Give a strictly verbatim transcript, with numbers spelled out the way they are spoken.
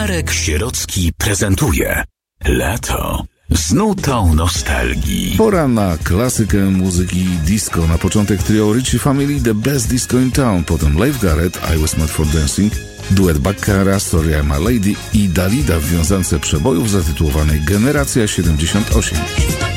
Marek Sierocki prezentuje Lato z nutą nostalgii. Pora na klasykę muzyki disco. Na początek trio Ritchie Family, The Best Disco in Town, potem Leif Garrett, I Was Made for Dancing, duet Baccara, Sorry I'm a Lady i Dalida w wiązance przebojów zatytułowanej Generacja siedemdziesiąt osiem.